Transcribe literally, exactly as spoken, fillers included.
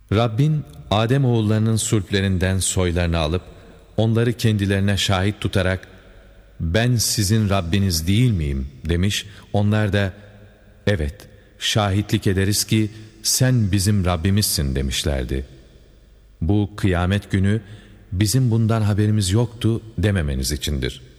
Rabbin Adem oğullarının sulplerinden soylarını alıp onları kendilerine şahit tutarak ben sizin Rabbiniz değil miyim demiş. Onlar da evet şahitlik ederiz ki sen bizim Rabbimizsin demişlerdi. Bu kıyamet günü bizim bundan haberimiz yoktu dememeniz içindir.